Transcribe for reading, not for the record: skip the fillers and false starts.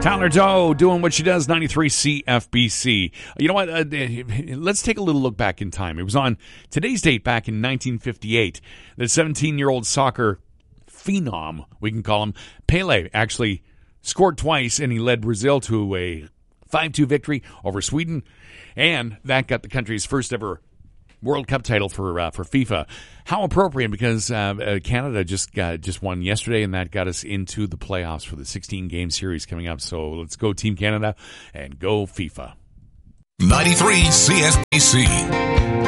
Tyler Doe doing what she does, 93 CFBC. You know what? Let's take a little look back in time. It was on today's date back in 1958 that 17-year-old soccer phenom, we can call him, Pele, actually scored twice, and he led Brazil to a 5-2 victory over Sweden, and that got the country's first ever World Cup title for FIFA. How appropriate, because Canada just won yesterday, and that got us into the playoffs for the 16-game series coming up. So let's go Team Canada and go FIFA. 93 CFBC.